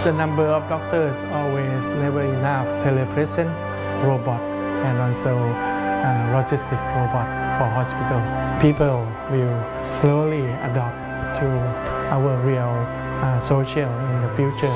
The number of doctors always never enough. Telepresent robot and also logistic robot for hospital. People will slowly adopt to our real social in the future.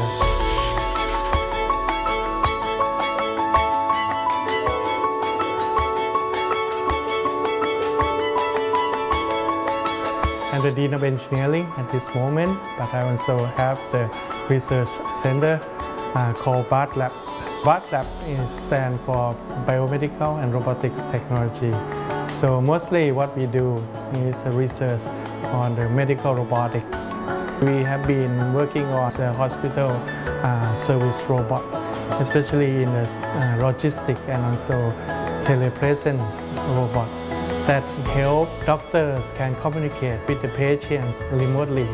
I'm the Dean of Engineering at this moment, but I also have the research center called BART Lab. BART Lab stands for Biomedical and Robotics Technology. So mostly what we do is research on the medical robotics. We have been working on the hospital service robot, especially in the logistic and also telepresence robot that help doctors can communicate with the patients remotely.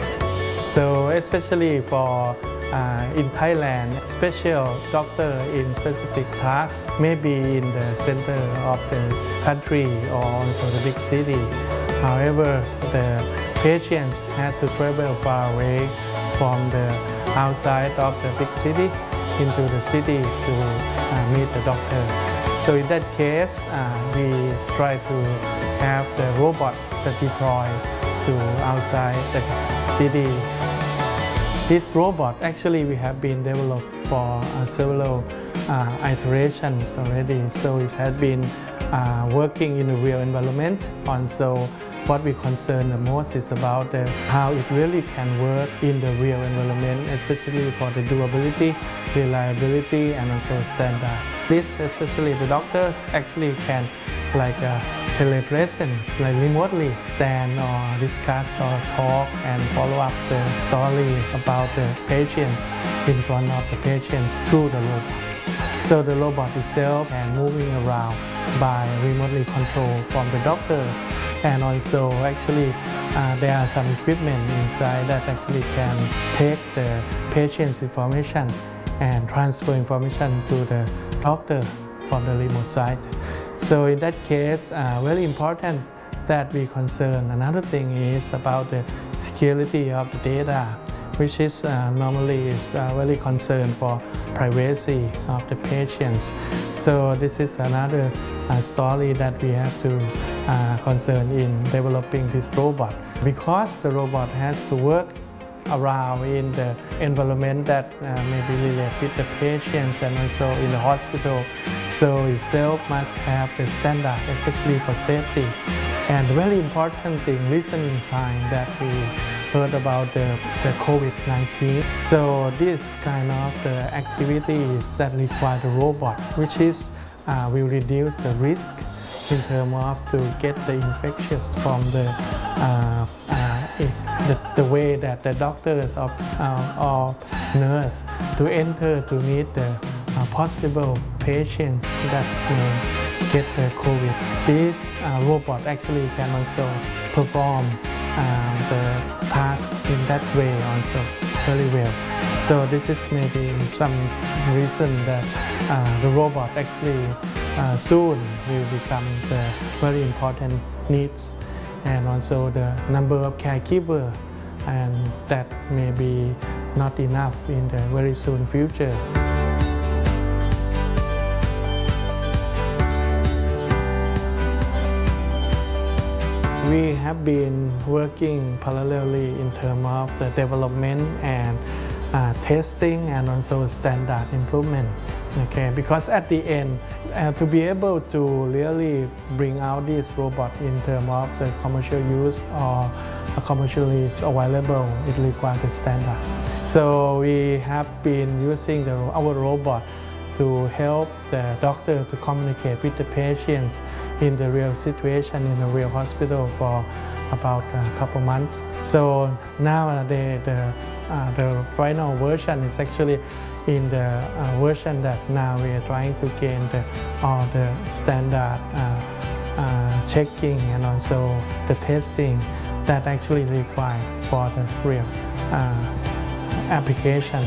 So especially for in Thailand, special doctor in specific tasks may be in the center of the country or also the big city. However, the patients has to travel far away from the outside of the big city into the city to meet the doctor. So in that case, we try to have the robot that deploy to outside the city. This robot actually we have been developed for several iterations already. So it has been working in a real environment. Also, what we concern the most is about how it really can work in the real environment, especially for the durability, reliability, and also standard. This, especially the doctors, actually can telepresence, remotely stand or discuss or talk and follow up the story about the patients in front of the patients through the robot. So the robot itself can moving around by remotely controlled from the doctors. And also actually there are some equipment inside that actually can take the patient's information and transfer information to the doctor from the remote side. So in that case, very important that we concern. Another thing is about the security of the data, which is normally is very concerned for privacy of the patients. So this is another story that we have to concern in developing this robot. Because the robot has to work around in the environment that may be related with the patients and also in the hospital. So itself must have the standard, especially for safety. And very important thing, listening time that we heard about the COVID-19. So this kind of the activities that require the robot, which is will reduce the risk in terms of to get the infectious from the way that the doctors or nurse to enter to meet the possible patients that may get the COVID. This robot actually can also perform the task in that way also very well. So this is maybe some reason that the robot actually soon will become the very important needs, and also the number of caregivers, and that may be not enough in the very soon future. We have been working parallelly in terms of the development and testing and also standard improvement. Okay, because at the end, to be able to really bring out this robot in terms of the commercial use or commercially available, it requires the standard. So we have been using our robot to help the doctor to communicate with the patients in the real situation in the real hospital for about a couple months. So now the final version is actually in the version that now we are trying to gain all the standard checking and also the testing that actually required for the real application.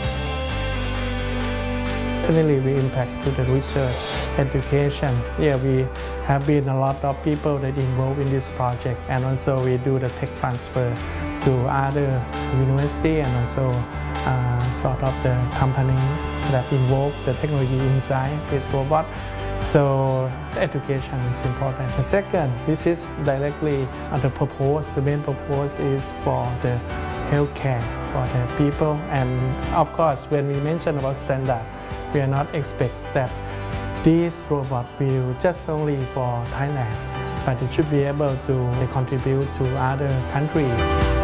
Definitely we impact to the research, education. Yeah, we have been a lot of people that involved in this project, and also we do the tech transfer to other university and also sort of the companies that involve the technology inside this robot. So education is important. The second, this is directly the purpose. The main purpose is for the healthcare for the people. And of course, when we mention about standard, we are not expect that this robot will just only for Thailand, but it should be able to contribute to other countries.